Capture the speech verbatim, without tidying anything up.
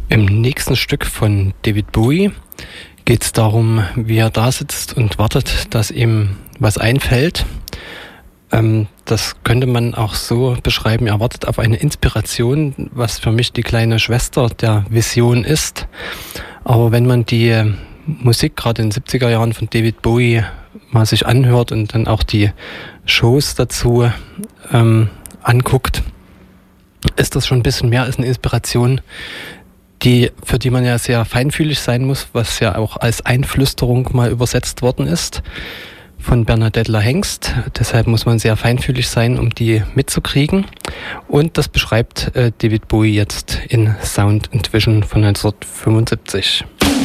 Im nächsten Stück von David Bowie geht es darum, wie er da sitzt und wartet, dass ihm was einfällt. Ähm, das könnte man auch so beschreiben, er wartet auf eine Inspiration, was für mich die kleine Schwester der Vision ist. Aber wenn man die Musik gerade in den siebziger Jahren von David Bowie mal sich anhört und dann auch die Shows dazu ähm, anguckt, ist das schon ein bisschen mehr als eine Inspiration, die, für die man ja sehr feinfühlig sein muss, was ja auch als Einflüsterung mal übersetzt worden ist von Bernadette Lahengst. Deshalb muss man sehr feinfühlig sein, um die mitzukriegen. Und das beschreibt äh, David Bowie jetzt in Sound and Vision von neunzehnhundertfünfundsiebzig.